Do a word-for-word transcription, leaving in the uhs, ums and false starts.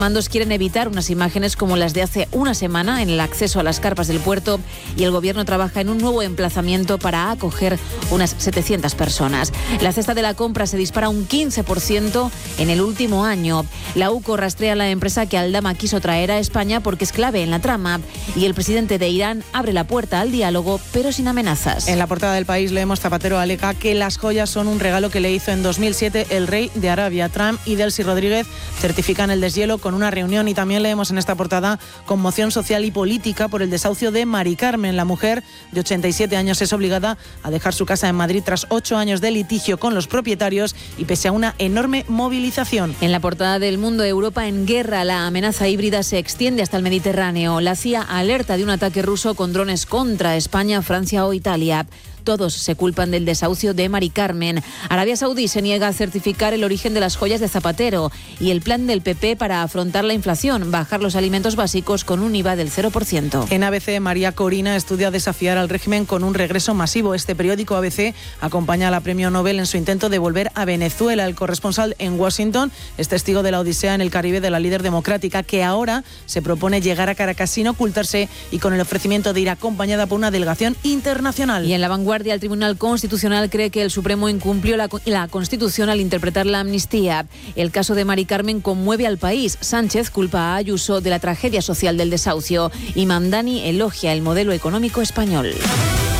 Mandos quieren evitar unas imágenes como las de hace una semana en el acceso a las carpas del puerto y el gobierno trabaja en un nuevo emplazamiento para acoger unas setecientas personas. La cesta de la compra se dispara un quince por ciento en el último año. La UCO rastrea a la empresa que Aldama quiso traer a España porque es clave en la trama y el presidente de Irán abre la puerta al diálogo pero sin amenazas. En la portada del País leemos: Zapatero alega que las joyas son un regalo que le hizo en dos mil siete el rey de Arabia. Trump y Delcy Rodríguez certifican el deshielo con una reunión. Y también leemos en esta portada: conmoción social y política por el desahucio de Mari Carmen. La mujer de ochenta y siete años es obligada a dejar su casa en Madrid tras ocho años de litigio con los propietarios y pese a una enorme movilización. En la portada del Mundo, Europa en guerra. La amenaza híbrida se extiende hasta el Mediterráneo. La C I A alerta de un ataque ruso con drones contra España, Francia o Italia. Todos se culpan del desahucio de Mari Carmen. Arabia Saudí se niega a certificar el origen de las joyas de Zapatero y el plan del P P para afrontar la inflación, bajar los alimentos básicos con un I V A del cero por ciento. En A B C, María Corina estudia desafiar al régimen con un regreso masivo. Este periódico A B C acompaña a la premio Nobel en su intento de volver a Venezuela. El corresponsal en Washington es testigo de la odisea en el Caribe de la líder democrática, que ahora se propone llegar a Caracas sin ocultarse y con el ofrecimiento de ir acompañada por una delegación internacional. Y en La Vanguardia, el Tribunal Constitucional cree que el Supremo incumplió la, la Constitución al interpretar la amnistía. El caso de Mari Carmen conmueve al país. Sánchez culpa a Ayuso de la tragedia social del desahucio y Mamdani elogia el modelo económico español.